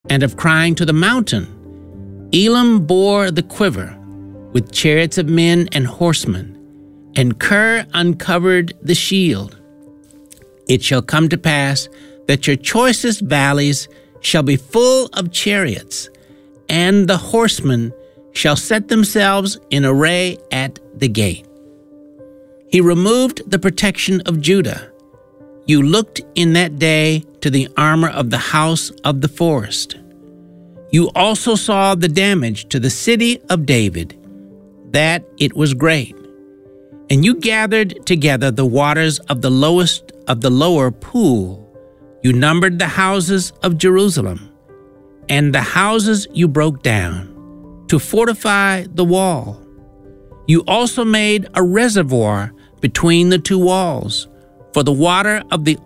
and of crying to the mountain. Elam bore the quiver, with chariots of men and horsemen, and Kir uncovered the shield. It shall come to pass that your choicest valleys shall be full of chariots, and the horsemen shall set themselves in array at the gate. He removed the protection of Judah. You looked in that day to the armor of the house of the forest. You also saw the damage to the city of David, that it was great. And you gathered together the waters of the lower pool. You numbered the houses of Jerusalem, and the houses you broke down to fortify the wall. You also made a reservoir between the two walls for the water of the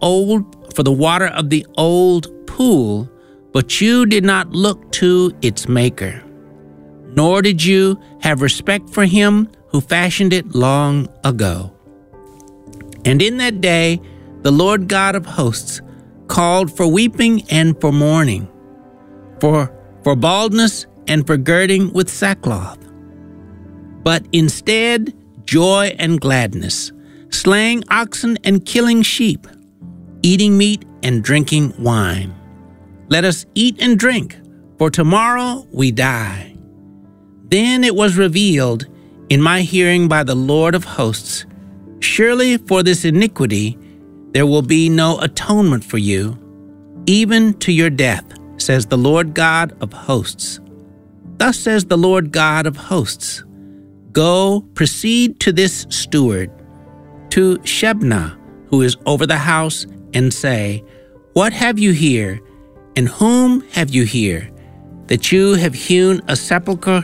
old pool, but you did not look to its maker, nor did you have respect for him who fashioned it long ago. And in that day the Lord God of hosts called for weeping and for mourning, for baldness and for girding with sackcloth. But instead, joy and gladness, slaying oxen and killing sheep, eating meat and drinking wine. Let us eat and drink, for tomorrow we die. Then it was revealed in my hearing by the Lord of hosts, surely for this iniquity there will be no atonement for you, even to your death, says the Lord God of hosts. Thus says the Lord God of hosts, go, proceed to this steward, to Shebna, who is over the house, and say, what have you here, and whom have you here, that you have hewn a sepulchre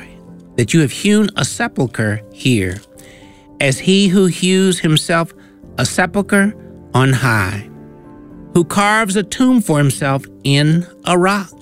here, as he who hews himself a sepulchre on high, who carves a tomb for himself in a rock.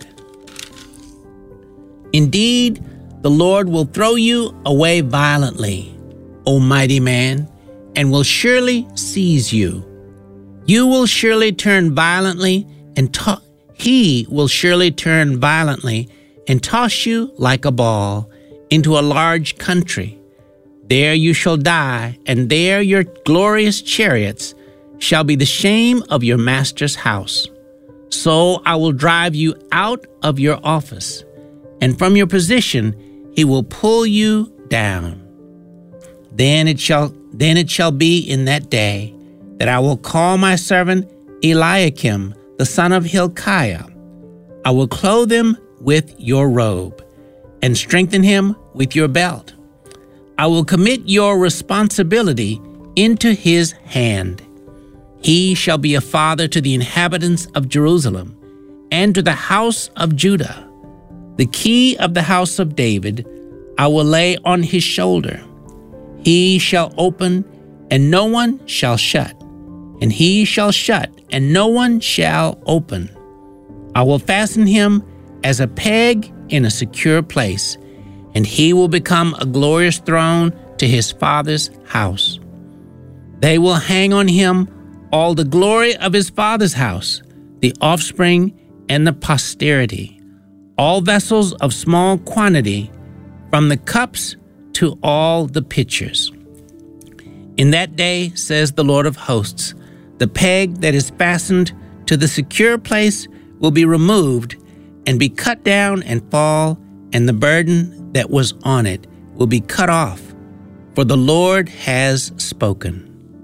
Indeed, the Lord will throw you away violently, O mighty man, and will surely seize you. You will surely turn violently, and he will surely turn violently and toss you like a ball into a large country. There you shall die, and there your glorious chariots shall be the shame of your master's house. So I will drive you out of your office, and from your position he will pull you down. Then it shall be in that day that I will call my servant Eliakim, the son of Hilkiah. I will clothe him with your robe, and strengthen him with your belt. I will commit your responsibility into his hand. He shall be a father to the inhabitants of Jerusalem, and to the house of Judah. The key of the house of David I will lay on his shoulder. He shall open, and no one shall shut, and he shall shut, and no one shall open. I will fasten him as a peg in a secure place, and he will become a glorious throne to his father's house. They will hang on him all the glory of his father's house, the offspring and the posterity, all vessels of small quantity, from the cups to all the pitchers. In that day, says the Lord of hosts, the peg that is fastened to the secure place will be removed and be cut down and fall, and the burden that was on it will be cut off, for the Lord has spoken.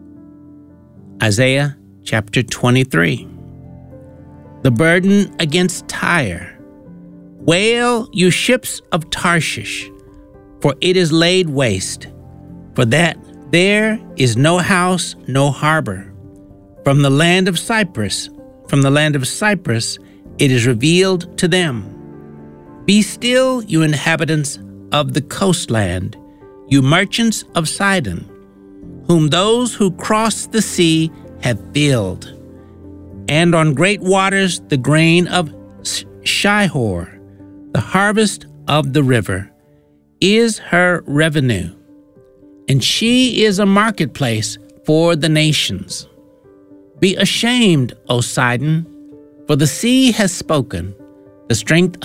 Isaiah chapter 23. The burden against Tyre. Wail, you ships of Tarshish, for it is laid waste, for that there is no house, no harbor. From the land of Cyprus, it is revealed to them. Be still, you inhabitants of the coastland, you merchants of Sidon, whom those who cross the sea have filled, and on great waters the grain of Shihor, the harvest of the river, is her revenue, and she is a marketplace for the nations. Be ashamed, O Sidon, for the sea has spoken. The strength